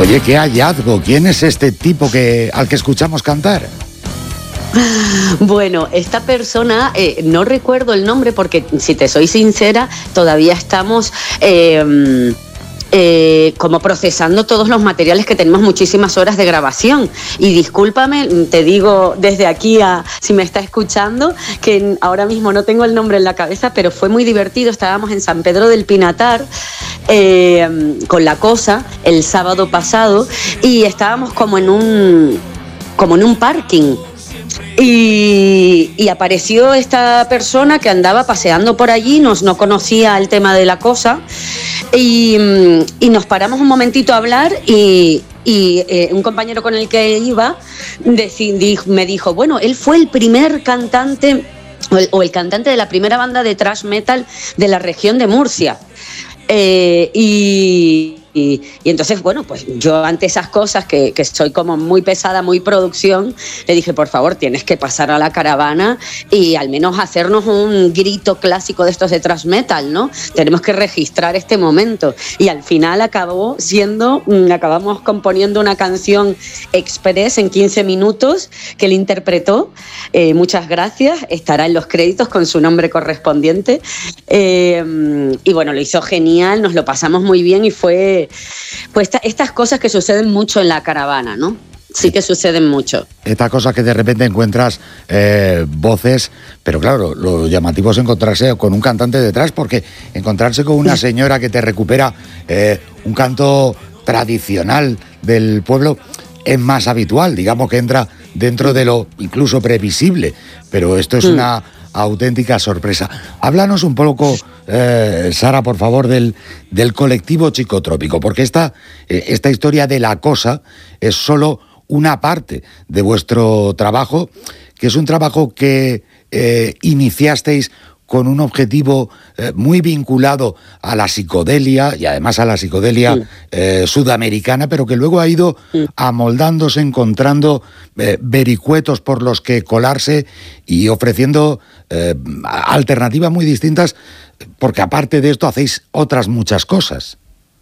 Oye, qué hallazgo. ¿Quién es este tipo al que escuchamos cantar? Bueno, esta persona, no recuerdo el nombre porque, si te soy sincera, todavía estamos como procesando todos los materiales, que tenemos muchísimas horas de grabación. Y discúlpame, te digo desde aquí, si me está escuchando, que ahora mismo no tengo el nombre en la cabeza, pero fue muy divertido. Estábamos en San Pedro del Pinatar con La Cosa el sábado pasado y estábamos como en un parking. Y apareció esta persona que andaba paseando por allí, no conocía el tema de La Cosa, y nos paramos un momentito a hablar y un compañero con el que iba me dijo, bueno, él fue el primer cantante o el cantante de la primera banda de thrash metal de la región de Murcia. Y entonces, bueno, pues yo ante esas cosas que soy como muy pesada, muy producción, le dije, por favor, tienes que pasar a la caravana y al menos hacernos un grito clásico de estos de thrash metal, ¿no? Tenemos que registrar este momento. Y al final acabamos componiendo una canción express en 15 minutos que él interpretó. Muchas gracias, estará en los créditos con su nombre correspondiente. Y bueno, lo hizo genial, nos lo pasamos muy bien y fue pues estas cosas que suceden mucho en la caravana, ¿no? Sí que suceden mucho. Esta cosa que de repente encuentras voces, pero claro, lo llamativo es encontrarse con un cantante detrás, porque encontrarse con una señora que te recupera un canto tradicional del pueblo es más habitual, digamos que entra dentro de lo incluso previsible, pero esto es una auténtica sorpresa. Háblanos un poco, Sara, por favor, del colectivo Chicotrópico, porque esta historia de La Cosa es solo una parte de vuestro trabajo, que es un trabajo que iniciasteis con un objetivo muy vinculado a la psicodelia, y además a la psicodelia sudamericana, pero que luego ha ido amoldándose, encontrando vericuetos por los que colarse y ofreciendo alternativas muy distintas, porque aparte de esto hacéis otras muchas cosas.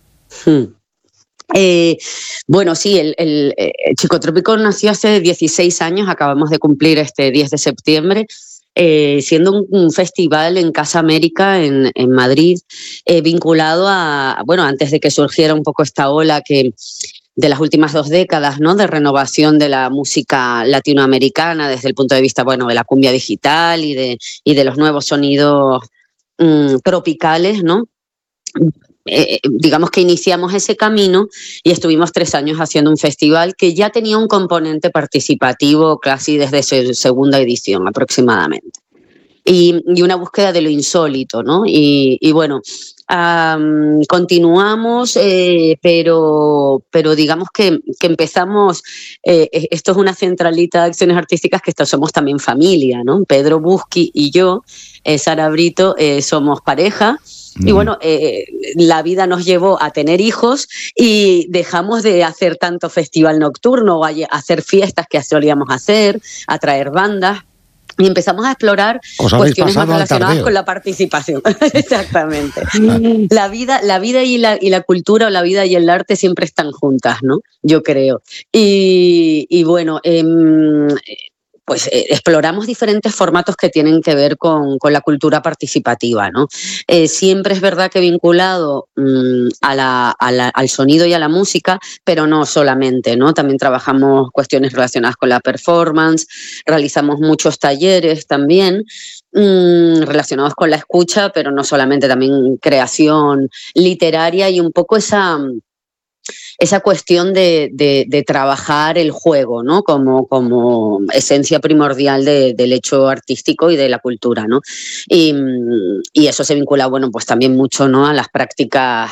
Bueno, sí, el Chicotrópico nació hace 16 años, acabamos de cumplir este 10 de septiembre, siendo un festival en Casa América en Madrid, vinculado antes de que surgiera un poco esta ola de las últimas 2 décadas, ¿no?, de renovación de la música latinoamericana desde el punto de vista, bueno, de la cumbia digital y de los nuevos sonidos tropicales, ¿no? Digamos que iniciamos ese camino y estuvimos 3 años haciendo un festival que ya tenía un componente participativo casi desde su segunda edición aproximadamente. Y una búsqueda de lo insólito, ¿no? Y bueno, continuamos, pero digamos que empezamos, esto es una centralita de acciones artísticas que somos también familia, ¿no? Pedro Busqui y yo, Sara Brito, somos pareja. Y bueno, la vida nos llevó a tener hijos y dejamos de hacer tanto festival nocturno o a hacer fiestas que solíamos hacer, a traer bandas. Y empezamos a explorar cuestiones más relacionadas con la participación. Exactamente. La vida y la cultura, o la vida y el arte siempre están juntas, ¿no? Yo creo. Y bueno, pues exploramos diferentes formatos que tienen que ver con la cultura participativa, ¿no? Siempre es verdad que vinculado al sonido y a la música, pero no solamente, ¿no? También trabajamos cuestiones relacionadas con la performance, realizamos muchos talleres también relacionados con la escucha, pero no solamente, también creación literaria y un poco esa cuestión de trabajar el juego, ¿no?, como esencia primordial del hecho artístico y de la cultura, ¿no? Y eso se vincula, bueno, pues también mucho, ¿no?, a las prácticas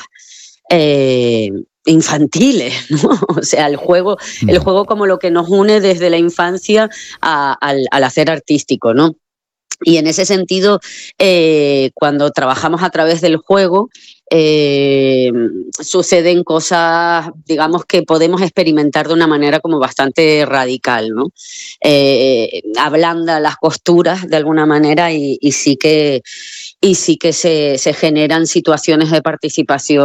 infantiles, ¿no? O sea, el juego como lo que nos une desde la infancia al hacer artístico, ¿no? Y en ese sentido, cuando trabajamos a través del juego, suceden cosas, digamos, que podemos experimentar de una manera como bastante radical, ¿no? Ablanda las costuras de alguna manera y sí que se generan situaciones de participación